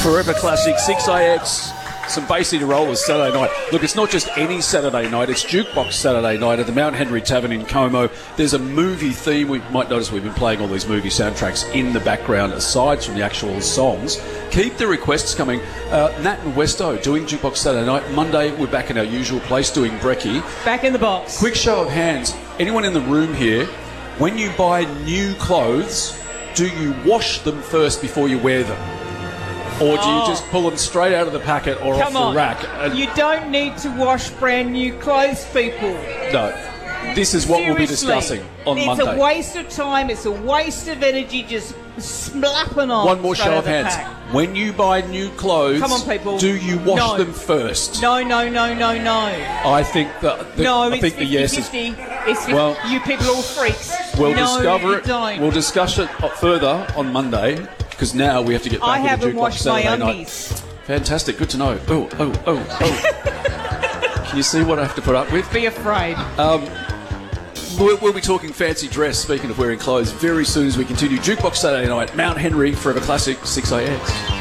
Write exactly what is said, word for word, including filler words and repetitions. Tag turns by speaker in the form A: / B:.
A: Forever Classic, six A X, some Bay City Rollers Saturday night. Look, it's not just any Saturday night, it's Jukebox Saturday night at the Mount Henry Tavern in Como. There's a movie theme. We might notice we've been playing all these movie soundtracks in the background, aside from the actual songs. Keep the requests coming. Uh, Nat and Westo doing Jukebox Saturday night. Monday, we're back in our usual place doing Brekkie.
B: Back in the box.
A: Quick show of hands. Anyone in the room here, when you buy new clothes, do you wash them first before you wear them? Or do you
B: Oh.
A: just pull them straight out of the packet or
B: Come
A: off
B: on.
A: the rack? And
B: You don't need to wash brand new clothes, people.
A: no. This is what we'll be
B: Seriously.
A: discussing on
B: it's
A: Monday.
B: It's a waste of time. It's a waste of energy just slapping on.
A: One more
B: straight
A: show
B: out
A: of
B: the
A: hands.
B: pack.
A: When you buy new clothes,
B: Come on, people.
A: do you wash
B: No.
A: them first?
B: No, no, no, no, no.
A: I think that the,
B: No,
A: I
B: it's
A: think the yes is.
B: fifty fifty. It's fifty.
A: Well,
B: you people are all freaks.
A: We'll
B: no,
A: discover
B: you
A: it.
B: Don't.
A: We'll discuss it further on Monday because now we have to get back
B: I
A: into
B: haven't
A: Jukebox
B: washed my
A: Saturday night.
B: undies.
A: Fantastic. Good to know. Oh, oh, oh, oh. Can you see what I have to put up with?
B: Be afraid.
A: We'll, we'll be talking fancy dress, speaking of wearing clothes, very soon as we continue. Jukebox Saturday night, Mount Henry, Forever Classic, six A X.